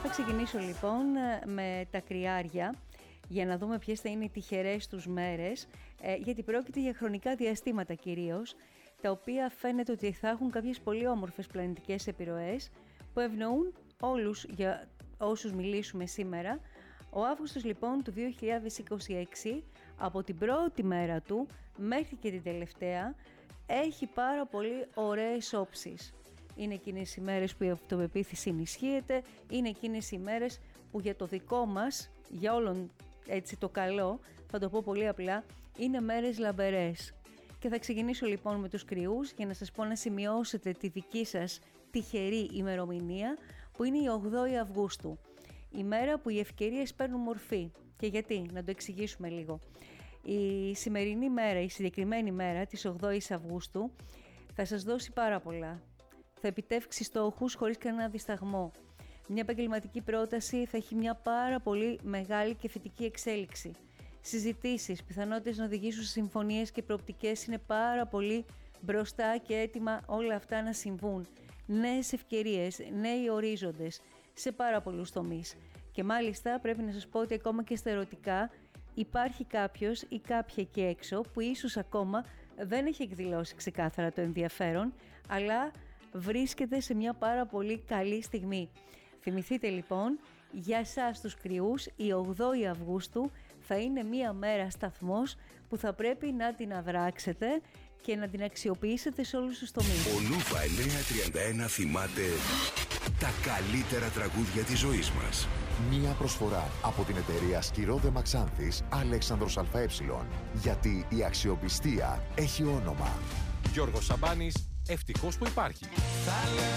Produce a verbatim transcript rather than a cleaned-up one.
ξεκινήσω λοιπόν με τα κρυάρια για να δούμε ποιες θα είναι οι τυχερές τους μέρες, ε, γιατί πρόκειται για χρονικά διαστήματα κυρίως, τα οποία φαίνεται ότι θα έχουν κάποιες πολύ όμορφες πλανητικές επιρροές που ευνοούν όλους για όσους μιλήσουμε σήμερα. Ο Αύγουστος λοιπόν του δύο χιλιάδες είκοσι έξι, από την πρώτη μέρα του μέχρι και την τελευταία, έχει πάρα πολύ ωραίες όψεις. Είναι εκείνες οι μέρες που η αυτοπεποίθηση ενισχύεται, είναι εκείνες οι μέρες που για το δικό μας, για όλον έτσι το καλό, θα το πω πολύ απλά, είναι μέρες λαμπερές. Και θα ξεκινήσω λοιπόν με τους κρυούς για να σας πω να σημειώσετε τη δική σας τυχερή ημερομηνία, που είναι η ογδόη Αυγούστου. Η μέρα που οι ευκαιρίες παίρνουν μορφή. Και γιατί, να το εξηγήσουμε λίγο. Η σημερινή μέρα, η συγκεκριμένη μέρα της ογδόης Αυγούστου θα σας δώσει πάρα πολλά. Θα επιτεύξει στόχους χωρίς κανένα δισταγμό. Μια επαγγελματική πρόταση θα έχει μια πάρα πολύ μεγάλη και θετική εξέλιξη. Συζητήσεις, πιθανότητες να οδηγήσουν σε συμφωνίες και προοπτικές είναι πάρα πολύ μπροστά και έτοιμα όλα αυτά να συμβούν. Νέες ευκαιρίες, νέοι ορίζοντες σε πάρα πολλούς τομείς. Και μάλιστα πρέπει να σας πω ότι ακόμα και στα ερωτικά υπάρχει κάποιος ή κάποια εκεί έξω που ίσως ακόμα δεν έχει εκδηλώσει ξεκάθαρα το ενδιαφέρον, αλλά βρίσκεται σε μια πάρα πολύ καλή στιγμή. Θυμηθείτε λοιπόν, για εσάς τους κρυούς, η ογδόη Αυγούστου θα είναι μια μέρα σταθμός που θα πρέπει να την αδράξετε και να την αξιοποιήσετε σε όλους τους τομείς. Ο Νούβα εννιακόσια τριάντα ένα θυμάται τα καλύτερα τραγούδια της ζωής μας. Μία προσφορά από την εταιρεία Σκυρόδε Μαξάνθης Αλέξανδρος ΑΕ. Γιατί η αξιοπιστία έχει όνομα. Γιώργος Σαμπάνης, ευτυχώς που υπάρχει.